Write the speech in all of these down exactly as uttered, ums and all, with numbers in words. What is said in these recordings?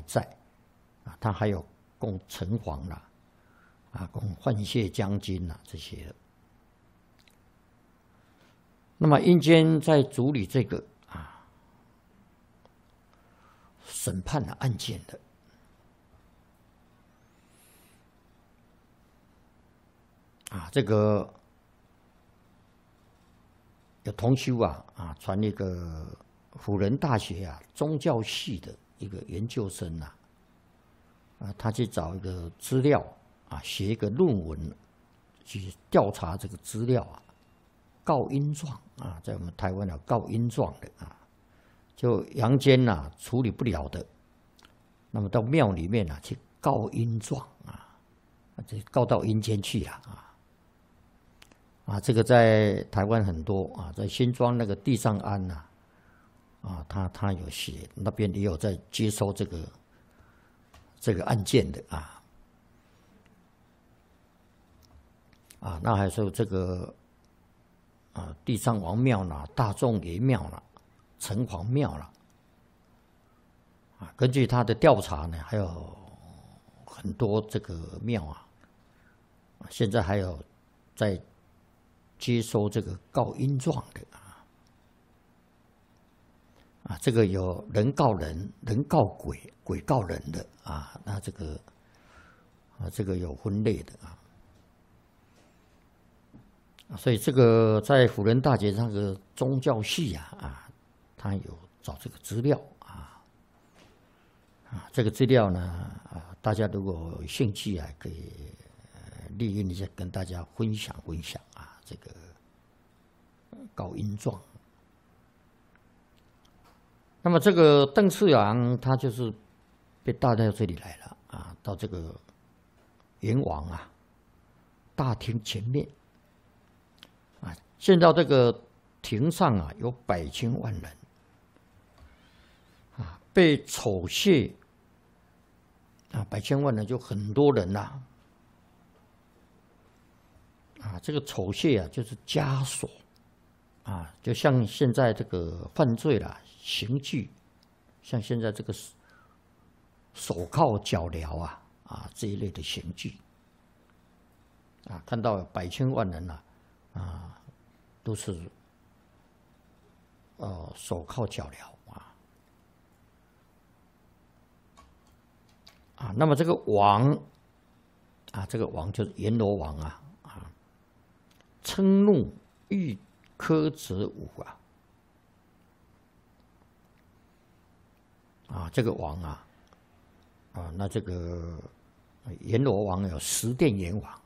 在啊，他还有供城隍啦，啊，供范谢将军啦这些。那么阴间在处理这个啊审判的案件的。啊，这个有同修啊啊传一个辅仁大学啊宗教系的一个研究生啊，啊他去找一个资料啊，写一个论文，去调查这个资料啊，告阴状啊，在我们台湾有告阴状的啊，就阳间呐、啊、处理不了的，那么到庙里面啊去告阴状啊，这告到阴间去了啊。啊，这个在台湾很多啊，在新庄那个地上庵呐，啊，他他有写，那边也有在接收这个这个案件的啊，啊，那还有这个啊，地藏王庙啦、大众爷庙啦、城隍庙啦，啊，根据他的调查呢，还有很多这个庙啊，现在还有在接收这个告阴状的啊，啊，这个有人告人，人告鬼，鬼告人的啊，那这个啊，这个有分类的啊，所以这个在辅仁大学那个宗教系啊啊，他有找这个资料啊，啊，这个资料呢啊，大家如果有兴趣啊，可以利用一下跟大家分享分享啊。这个告阴状，那么这个邓次郎他就是被带到这里来了啊，到这个阎王啊大厅前面啊，见到这个庭上啊有百千万人啊，被丑亵啊，百千万人就很多人呐、啊。啊，这个丑亵啊，就是枷锁啊，就像现在这个犯罪啦、刑具，像现在这个手铐脚镣啊啊这一类的刑具啊，看到百千万人呐 啊, 啊，都是呃手铐脚镣啊啊，那么这个王啊，这个王就是阎罗王啊。嗔怒欲苛责吾啊！啊，这个王啊，啊，那这个阎罗王有十殿阎王。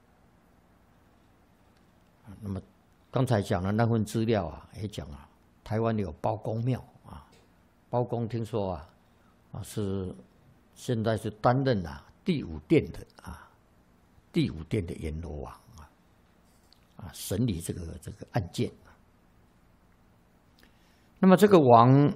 那么刚才讲的那份资料啊，也讲啊，台湾有包公庙啊，包公听说啊，啊是现在是担任啊第五殿的啊，第五殿的阎罗王。啊，审理这个这个案件。那么这个王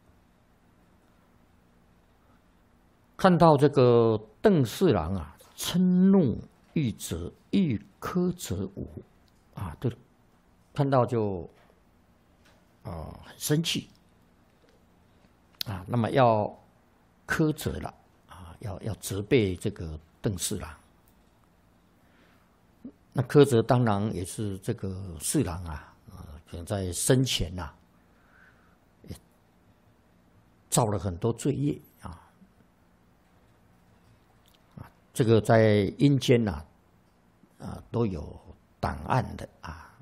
看到这个邓四郎啊，嗔怒欲责，欲苛责吾啊，就看到就啊、呃、很生气啊，那么要苛责了啊，要要责备这个邓四郎。那苛责当然也是这个四郎啊，呃，可能在生前呐、啊，也造了很多罪业啊，啊，这个在阴间呐、啊，啊都有档案的啊。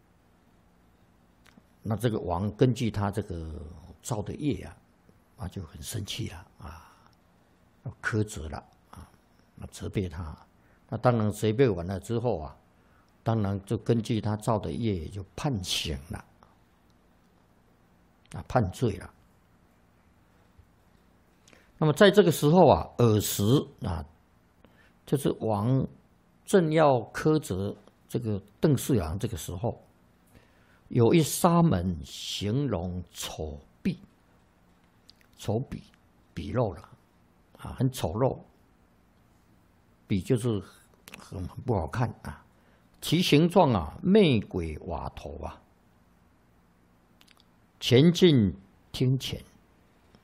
那这个王根据他这个造的业啊，啊就很生气了啊，要苛责了啊，那责备他。那当然责备完了之后啊。当然，就根据他造的业，也就判刑了，啊，判罪了。那么在这个时候啊，尔时啊，就是王正要苛责这个邓四郎，这个时候，有一沙门形容丑鄙，丑鄙鄙陋了，啊，很丑陋，鄙就是很很不好看啊。其形状啊，媚鬼瓦头啊，前进厅前